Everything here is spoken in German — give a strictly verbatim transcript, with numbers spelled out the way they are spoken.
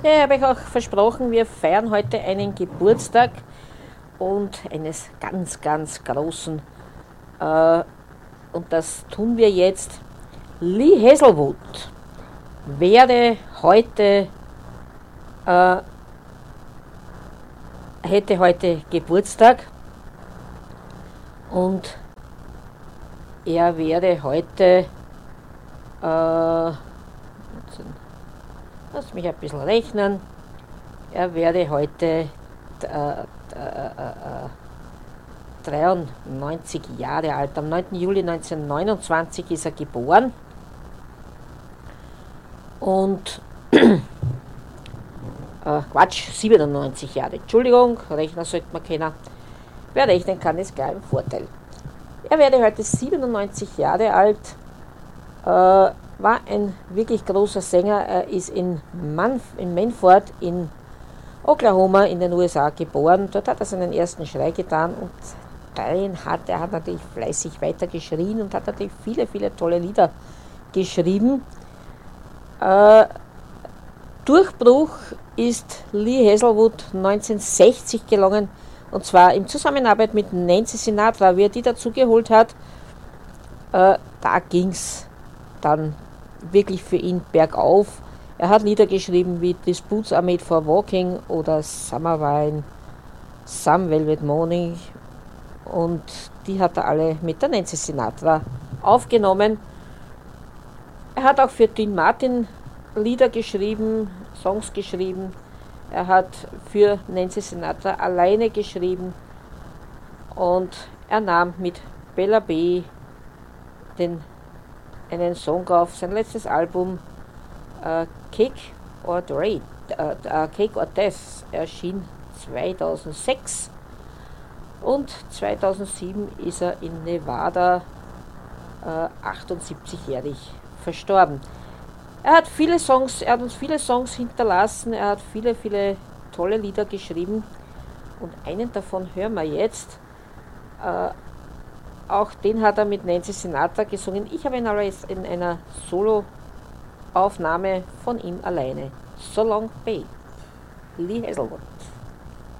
Ja, ich habe euch auch versprochen, wir feiern heute einen Geburtstag und eines ganz, ganz großen. Äh, und das tun wir jetzt. Lee Hazlewood wäre heute, äh, hätte heute Geburtstag und er wäre heute, äh, lass mich ein bisschen rechnen, er wäre heute äh, äh, äh, dreiundneunzig Jahre alt. Am neunten Juli neunzehnhundertneunundzwanzig ist er geboren und äh, Quatsch, siebenundneunzig Jahre. Entschuldigung, Rechner sollte man kennen. Wer rechnen kann, ist gleich ein Vorteil. Er wäre heute siebenundneunzig Jahre alt, äh, war ein wirklich großer Sänger. Er ist in, Manf in Manford in Oklahoma in den U S A geboren. Dort hat er seinen ersten Schrei getan und den hat er hat natürlich fleißig weiter geschrien und hat natürlich viele, viele tolle Lieder geschrieben. Äh, Durchbruch ist Lee Hazlewood neunzehnhundertsechzig gelungen, und zwar in Zusammenarbeit mit Nancy Sinatra. Wie er die dazu geholt hat, äh, da ging es dann wirklich für ihn bergauf. Er hat Lieder geschrieben wie These Boots Are Made for Walking oder Summer Wine, Some Velvet Morning, und die hat er alle mit der Nancy Sinatra aufgenommen. Er hat auch für Dean Martin Lieder geschrieben, Songs geschrieben. Er hat für Nancy Sinatra alleine geschrieben und er nahm mit Bella B. Den, einen Song auf sein letztes Album, äh, Cake or Death, äh, äh, Cake or Death erschien zweitausendsechs und zweitausendsieben ist er in Nevada äh, achtundsiebzigjährig verstorben. Er hat viele Songs, er hat uns viele Songs hinterlassen, er hat viele, viele tolle Lieder geschrieben und einen davon hören wir jetzt. Äh, auch den hat er mit Nancy Sinatra gesungen. Ich habe ihn aber jetzt in einer Solo-Aufnahme von ihm alleine. So Long Babe, Lee Hazlewood.